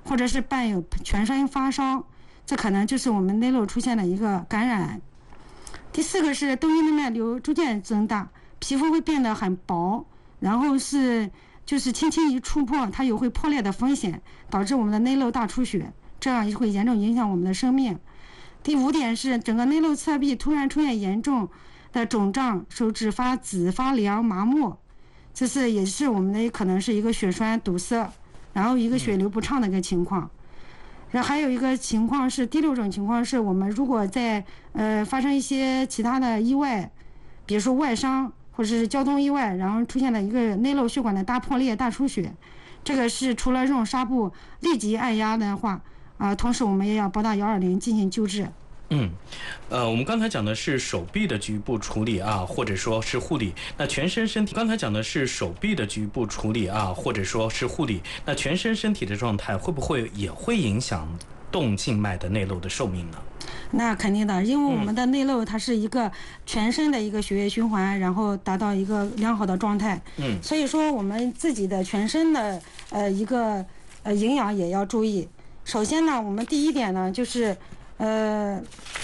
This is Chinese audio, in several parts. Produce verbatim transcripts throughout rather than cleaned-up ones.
或者是伴有全身发烧，这可能就是我们内瘘出现了一个感染。第四个是动静脉瘤逐渐增大，皮肤会变得很薄，然后是就是轻轻一触碰它有会破裂的风险，导致我们的内瘘大出血，这样会严重影响我们的生命。第五点是整个内瘘侧壁突然出现严重的肿胀，手指发紫发凉麻木，这是也是我们的可能是一个血栓堵塞，然后一个血流不畅的一个情况。然后还有一个情况是第六种情况是我们如果在呃发生一些其他的意外，比如说外伤或者是交通意外，然后出现了一个内瘘血管的大破裂大出血，这个是除了用纱布立即按压的话啊、呃，同时我们也要拨打幺二零进行救治。 嗯，呃，我们刚才讲的是手臂的局部处理啊，或者说是护理。那全身身体，刚才讲的是手臂的局部处理啊，或者说是护理。那全身身体的状态会不会也会影响动静脉的内瘘的寿命呢？ 那肯定的，因为我们的内瘘它是一个全身的一个血液循环，然后达到一个良好的状态。嗯，所以说我们自己的全身的呃一个呃营养也要注意。首先呢，我们第一点呢就是。呃，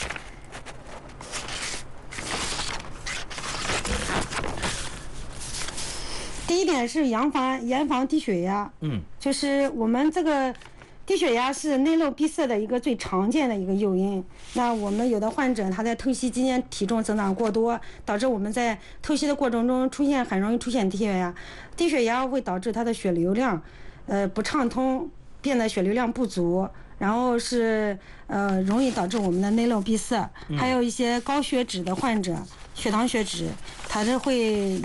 第一点是严防严防低血压。嗯，就是我们这个低血压是内瘘闭塞的一个最常见的一个诱因。那我们有的患者他在透析期间体重增长过多，导致我们在透析的过程中出现很容易出现低血压。低血压会导致他的血流量呃不畅通，变得血流量不足。然后是呃容易导致我们的内瘘闭塞，还有一些高血脂的患者，血糖血脂，它是会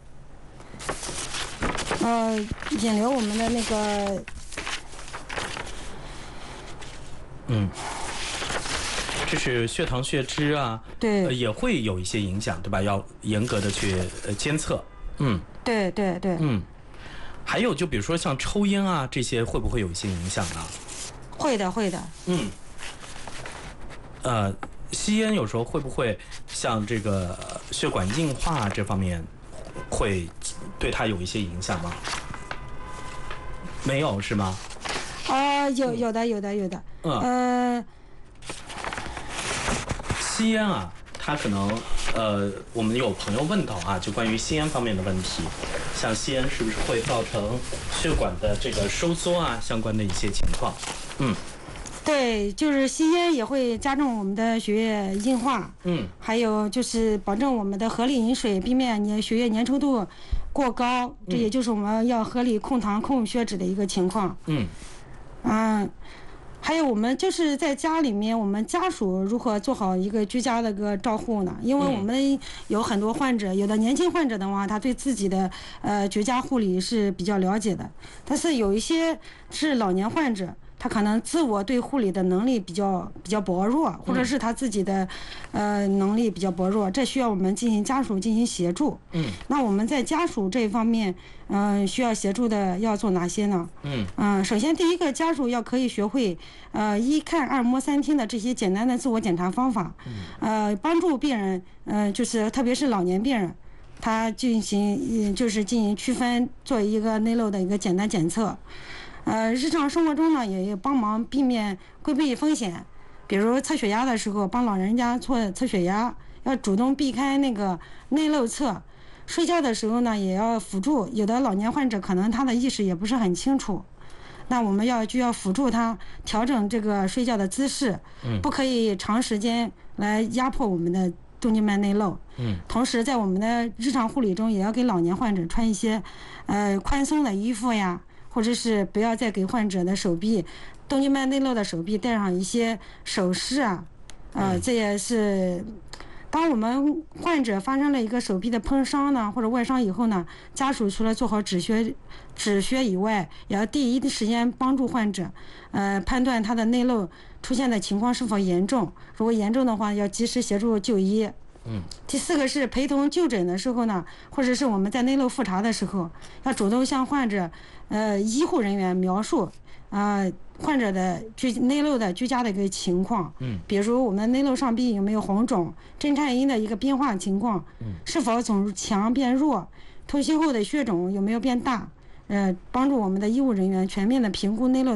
呃引流我们的那个嗯，这是血糖血脂啊， 对、 呃，也会有一些影响，对吧？要严格的去呃监测。嗯， 对对对， 嗯，还有就比如说像抽烟啊这些，会不会有一些影响呢？ 会的，会的。 嗯，呃，吸烟有时候会不会像这个血管硬化这方面，会对它有一些影响吗？没有是吗？ 啊、呃，有有的有的有的。嗯。呃， 吸烟啊，它可能呃，我们有朋友问到啊，就关于吸烟方面的问题，像吸烟是不是会造成血管的这个收缩啊，相关的一些情况。嗯， 对，就是吸烟也会加重我们的血液硬化。嗯，还有就是保证我们的合理饮水，避免你血液粘稠度过高，这也就是我们要合理控糖控血脂的一个情况。嗯，嗯，还有我们就是在家里面，我们家属如何做好一个居家的一个照护呢？因为我们有很多患者，有的年轻患者的话，他对自己的呃居家护理是比较了解的，但是有一些是老年患者。他可能自我对护理的能力比较比较薄弱，或者是他自己的，呃能力比较薄弱，这需要我们进行家属进行协助。嗯，那我们在家属这一方面，嗯、呃，需要协助的要做哪些呢？嗯嗯、呃，首先第一个，家属要可以学会，呃，一看二摸三听的这些简单的自我检查方法，呃，帮助病人，呃，就是特别是老年病人，他进行就是进行区分，做一个内瘘的一个简单检测。呃，日常生活中呢，也帮忙避免规避风险，比如测血压的时候，帮老人家测测血压，要主动避开那个内瘘侧。睡觉的时候呢，也要辅助，有的老年患者可能他的意识也不是很清楚，那我们要就要辅助他调整这个睡觉的姿势，不可以长时间来压迫我们的动静脉内瘘。嗯，同时在我们的日常护理中，也要给老年患者穿一些呃宽松的衣服呀。或者是不要再给患者的手臂动静脉内瘘的手臂戴上一些首饰啊，呃，这也是当我们患者发生了一个手臂的碰伤呢或者外伤以后呢，家属除了做好止血止血以外，也要第一时间帮助患者，呃，判断他的内瘘出现的情况是否严重，如果严重的话，要及时协助就医。嗯，第四个是陪同就诊的时候呢，或者是我们在内瘘复查的时候，要主动向患者，呃，医护人员描述，啊、呃，患者的居内瘘的居家的一个情况，嗯，比如我们内瘘上壁有没有红肿，震颤音的一个变化情况，嗯，是否从强变弱，透析后的血肿有没有变大，呃，帮助我们的医务人员全面的评估内瘘。